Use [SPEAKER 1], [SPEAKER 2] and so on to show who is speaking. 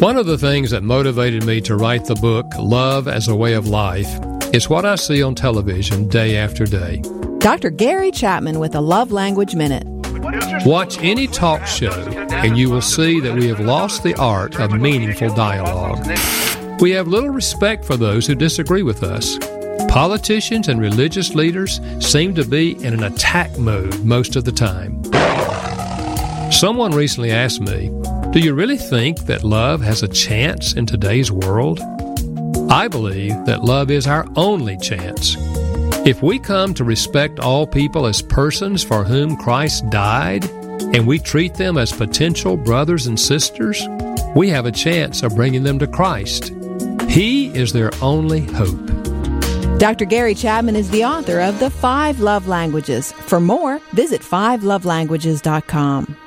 [SPEAKER 1] One of the things that motivated me to write the book, Love as a Way of Life, is what I see on television day after day.
[SPEAKER 2] Dr. Gary Chapman with a Love Language Minute.
[SPEAKER 1] Watch any talk show, and you will see that we have lost the art of meaningful dialogue. We have little respect for those who disagree with us. Politicians and religious leaders seem to be in an attack mode most of the time. Someone recently asked me, do you really think that love has a chance in today's world? I believe that love is our only chance. If we come to respect all people as persons for whom Christ died, and we treat them as potential brothers and sisters, we have a chance of bringing them to Christ. He is their only hope.
[SPEAKER 2] Dr. Gary Chapman is the author of The 5 Love Languages. For more, visit 5lovelanguages.com.